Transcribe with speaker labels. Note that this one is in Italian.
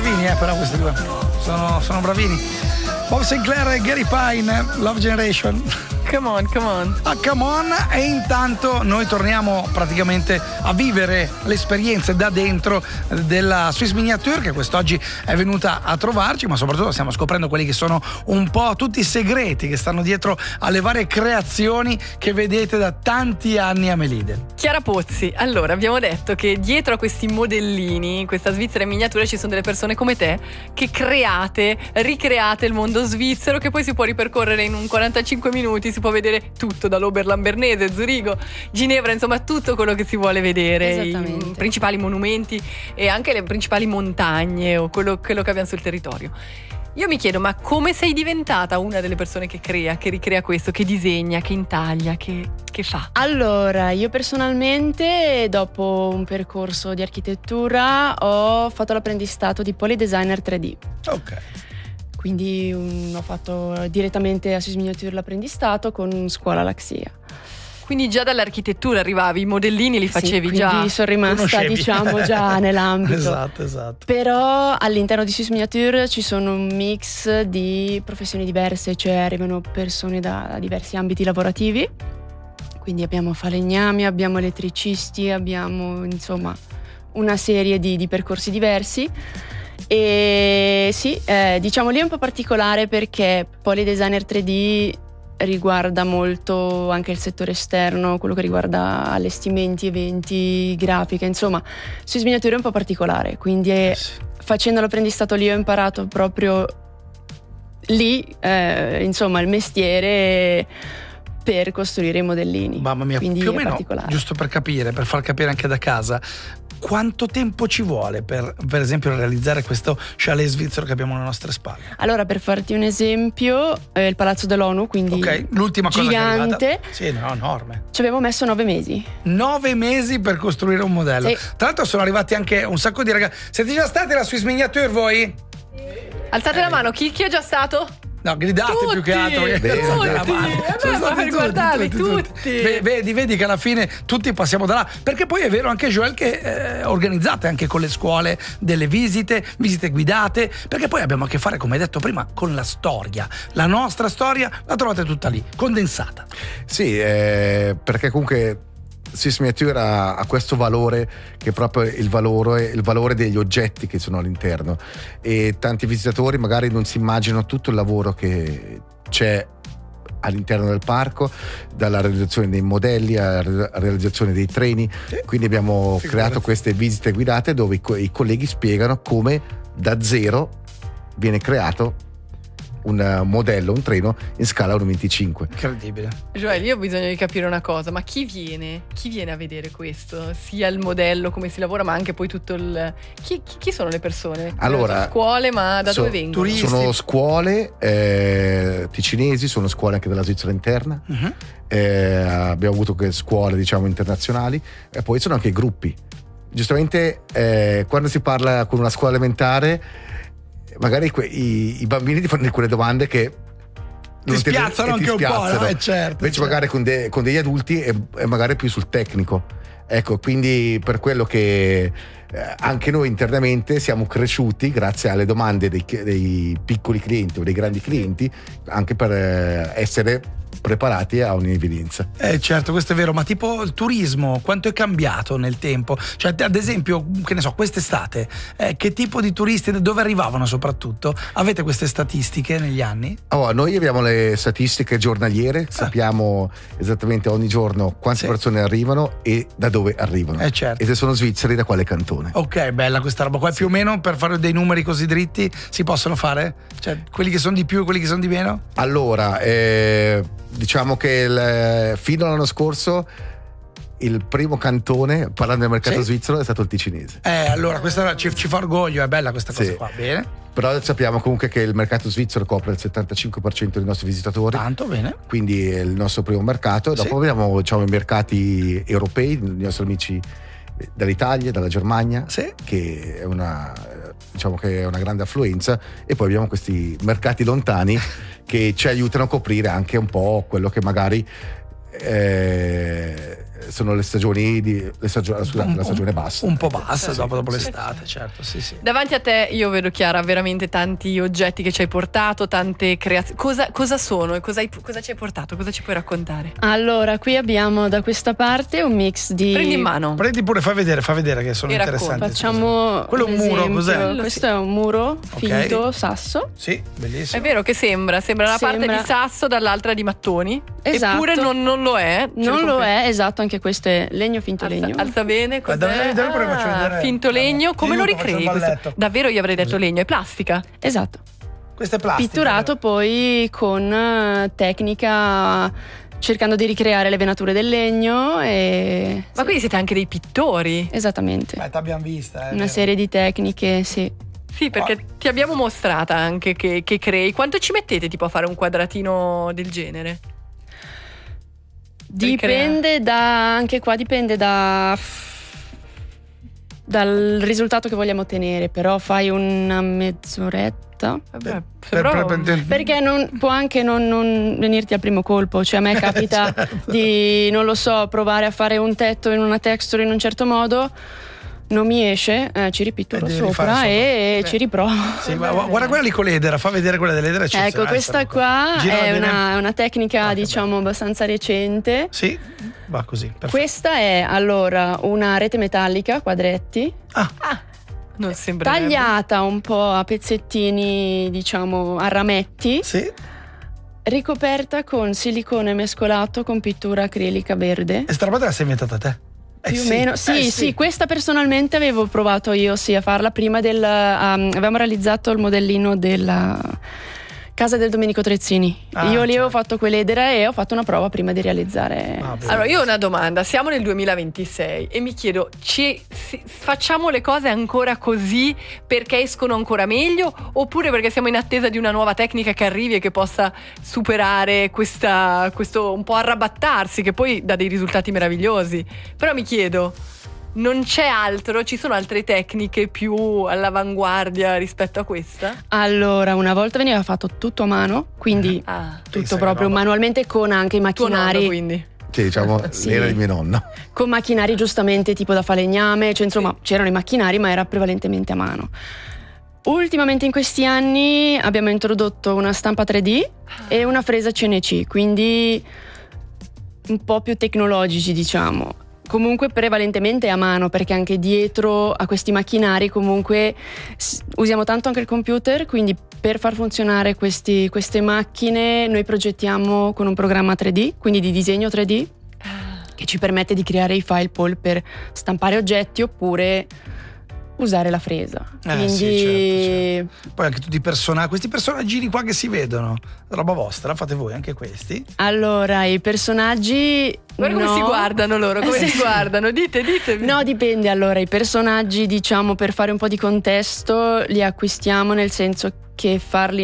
Speaker 1: bravini, però questi due sono bravini. Bob Sinclair e Gary Pine, Love Generation.
Speaker 2: Come on.
Speaker 1: Come on. E intanto noi torniamo praticamente a vivere le esperienze da dentro della Swiss Miniature, che quest'oggi è venuta a trovarci, ma soprattutto stiamo scoprendo quelli che sono un po' tutti i segreti che stanno dietro alle varie creazioni che vedete da tanti anni a Melide.
Speaker 2: Chiara Pozzi, allora abbiamo detto che dietro a questi modellini, questa Svizzera in miniatura, ci sono delle persone come te che ricreate il mondo svizzero, che poi si può ripercorrere in un 45 minuti, si può vedere tutto, dall'Oberland Bernese, Zurigo, Ginevra, insomma tutto quello che si vuole vedere, i principali monumenti e anche le principali montagne o quello che abbiamo sul territorio. Io mi chiedo, ma come sei diventata una delle persone che crea, che ricrea questo, che disegna, che intaglia, che fa?
Speaker 3: Allora, io personalmente, dopo un percorso di architettura, ho fatto l'apprendistato di Polydesigner 3D.
Speaker 1: Ok.
Speaker 3: Quindi ho fatto direttamente a Swiss Miniature l'apprendistato con scuola Laxia.
Speaker 2: Quindi già dall'architettura arrivavi, i modellini li facevi già?
Speaker 3: Quindi sono rimasta,
Speaker 1: conoscevi.
Speaker 3: Diciamo, già nell'ambito.
Speaker 1: Esatto.
Speaker 3: Però all'interno di Swiss Miniature ci sono un mix di professioni diverse, cioè arrivano persone da diversi ambiti lavorativi. Quindi abbiamo falegnami, abbiamo elettricisti, abbiamo insomma una serie di percorsi diversi. E sì, diciamo lì è un po' particolare perché Polydesigner 3D riguarda molto anche il settore esterno, quello che riguarda allestimenti, eventi, grafica, insomma Swiss Miniature è un po' particolare, quindi facendo l'apprendistato lì ho imparato proprio lì insomma il mestiere per costruire i modellini.
Speaker 1: Mamma mia,
Speaker 3: quindi
Speaker 1: più o
Speaker 3: è
Speaker 1: meno,
Speaker 3: particolare.
Speaker 1: giusto per capire, per far capire anche da casa, quanto tempo ci vuole per esempio realizzare questo chalet svizzero che abbiamo alle nostre spalle?
Speaker 3: Allora, per farti un esempio, il Palazzo dell'ONU, quindi
Speaker 1: l'ultima cosa
Speaker 3: gigante,
Speaker 1: che è arrivata. Sì, no, enorme.
Speaker 3: ci avevo messo 9 mesi.
Speaker 1: 9 mesi per costruire un modello.
Speaker 3: Sì.
Speaker 1: Tra l'altro sono arrivati anche un sacco di ragazzi. Siete già stati alla Swiss Miniature voi?
Speaker 2: Alzate la mano, chi è già stato?
Speaker 1: No, gridate
Speaker 2: Tutti,
Speaker 1: più che altro.
Speaker 2: per guardarli tutti.
Speaker 1: Vedi che alla fine tutti passiamo da là. Perché poi è vero anche Joel che organizzate anche con le scuole delle visite guidate. Perché poi abbiamo a che fare, come hai detto prima, con la storia. La nostra storia la trovate tutta lì, condensata.
Speaker 4: Sì, perché comunque Swiss Miniature ha questo valore che è proprio il valore degli oggetti che sono all'interno, e tanti visitatori magari non si immaginano tutto il lavoro che c'è all'interno del parco, dalla realizzazione dei modelli alla realizzazione dei treni. Quindi abbiamo creato queste visite guidate dove i colleghi spiegano come da zero viene creato un modello, un treno in scala 1:25.
Speaker 1: Incredibile.
Speaker 2: Joel, io ho bisogno di capire una cosa, ma chi viene a vedere questo? Sia il modello, come si lavora, ma anche poi tutto il... Chi sono le persone?
Speaker 4: Allora,
Speaker 2: scuole, ma da dove vengono?
Speaker 1: turisti.
Speaker 4: Sono scuole ticinesi, sono scuole anche della Svizzera interna. Abbiamo avuto che scuole, diciamo, internazionali, e poi sono anche gruppi. Giustamente quando si parla con una scuola elementare, magari i bambini ti fanno quelle domande che
Speaker 1: ti spiazzano anche un po', no? Certo.
Speaker 4: Invece magari con degli adulti è magari più sul tecnico. Ecco, quindi per quello che anche noi internamente siamo cresciuti grazie alle domande dei piccoli clienti o dei grandi clienti, anche per essere preparati a un'evidenza.
Speaker 1: Certo, questo è vero, ma tipo il turismo quanto è cambiato nel tempo? Cioè, ad esempio, che ne so, quest'estate che tipo di turisti, da dove arrivavano soprattutto? Avete queste statistiche negli anni?
Speaker 4: Noi abbiamo le statistiche giornaliere, sappiamo esattamente ogni giorno quante persone arrivano e da dove arrivano,
Speaker 1: certo.
Speaker 4: E se sono svizzeri da quale cantone.
Speaker 1: Ok, bella questa roba qua. Più o meno, per fare dei numeri così dritti, si possono fare? Cioè, quelli che sono di più e quelli che sono di meno?
Speaker 4: Allora, diciamo che fino all'anno scorso il primo cantone, parlando del mercato svizzero, è stato il ticinese.
Speaker 1: Allora questa ci fa orgoglio, è bella questa cosa qua. Bene.
Speaker 4: Però sappiamo comunque che il mercato svizzero copre il 75% dei nostri visitatori.
Speaker 1: Tanto bene.
Speaker 4: Quindi è il nostro primo mercato. Dopo abbiamo, diciamo, i mercati europei, i nostri amici dall'Italia, dalla Germania, che è una grande affluenza, e poi abbiamo questi mercati lontani che ci aiutano a coprire anche un po' quello che magari sono le stagioni la stagione bassa.
Speaker 1: Un po' bassa dopo l'estate, certo, sì.
Speaker 2: Davanti a te io vedo, Chiara, veramente tanti oggetti che ci hai portato, tante creazioni. Cosa sono e cosa ci hai portato? Cosa ci puoi raccontare?
Speaker 3: Allora, qui abbiamo da questa parte un mix di...
Speaker 2: Prendi in mano.
Speaker 1: Prendi pure, fai vedere che sono interessanti.
Speaker 3: Facciamo
Speaker 1: quello è un muro, cos'è?
Speaker 3: Questo è un muro finto, sasso.
Speaker 1: Sì, bellissimo.
Speaker 2: È vero che sembra una parte di sasso, dall'altra di mattoni.
Speaker 3: Esatto.
Speaker 2: Eppure non lo è.
Speaker 3: Non lo è, esatto, anche questo è legno finto legno.
Speaker 2: Alza bene, cos'è?
Speaker 1: Faccio vedere.
Speaker 2: Finto legno, come lo ricrei? Davvero io avrei detto legno, è plastica?
Speaker 3: Esatto.
Speaker 1: Questa è plastica.
Speaker 3: Pitturato poi con tecnica, cercando di ricreare le venature del legno e...
Speaker 2: Ma quindi siete anche dei pittori?
Speaker 3: Esattamente.
Speaker 1: T'abbiamo vista.
Speaker 3: Una serie di tecniche, sì.
Speaker 2: Sì, perché ti abbiamo mostrata anche che crei. Quanto ci mettete tipo a fare un quadratino del genere?
Speaker 3: Dipende anche qua dipende dal risultato che vogliamo ottenere, però fai una mezz'oretta.
Speaker 2: Vabbè,
Speaker 3: perché può anche non venirti al primo colpo, cioè a me capita di, non lo so, provare a fare un tetto in una texture in un certo modo, non mi esce, ci ripitturo sopra e ci riprovo.
Speaker 1: Sì, guarda quella lì con l'edera, fa vedere quella dell'edera.
Speaker 3: Ecco, questa qua è una tecnica diciamo abbastanza recente.
Speaker 1: Sì, va così. Perfetto.
Speaker 3: Questa è allora una rete metallica, quadretti.
Speaker 2: Non sembra
Speaker 3: tagliata un po' a pezzettini, diciamo a rametti.
Speaker 1: Sì.
Speaker 3: Ricoperta con silicone mescolato con pittura acrilica verde.
Speaker 1: E sta roba te la sei inventata te?
Speaker 3: Più o meno, sì, questa personalmente avevo provato io a farla prima avevamo realizzato il modellino della casa del Domenico Trezzini. Io lì avevo fatto quell'edera e ho fatto una prova prima di realizzare.
Speaker 2: Allora io ho una domanda, siamo nel 2026 e mi chiedo, facciamo le cose ancora così perché escono ancora meglio oppure perché siamo in attesa di una nuova tecnica che arrivi e che possa superare questo un po' arrabattarsi che poi dà dei risultati meravigliosi? Però mi chiedo, non c'è altro? Ci sono altre tecniche più all'avanguardia rispetto a questa?
Speaker 3: Allora, una volta veniva fatto tutto a mano, quindi tutto proprio manualmente con anche i macchinari.
Speaker 2: Tuo nonno, quindi?
Speaker 4: Sì, diciamo, l'era di mio nonno.
Speaker 3: Con macchinari giustamente tipo da falegname, cioè insomma c'erano i macchinari ma era prevalentemente a mano. Ultimamente in questi anni abbiamo introdotto una stampa 3D e una fresa CNC, quindi un po' più tecnologici diciamo. Comunque prevalentemente a mano, perché anche dietro a questi macchinari comunque usiamo tanto anche il computer, quindi per far funzionare queste macchine noi progettiamo con un programma 3D, quindi di disegno 3D, che ci permette di creare i file POL per stampare oggetti oppure usare la fresa. Quindi
Speaker 1: certo. Poi anche tutti questi personaggini qua che si vedono, roba vostra, fate voi anche questi?
Speaker 3: Allora, i personaggi
Speaker 2: guarda come si guardano loro, come si guardano, ditemi.
Speaker 3: No, dipende. Allora, i personaggi, diciamo, per fare un po' di contesto, li acquistiamo nel senso che farli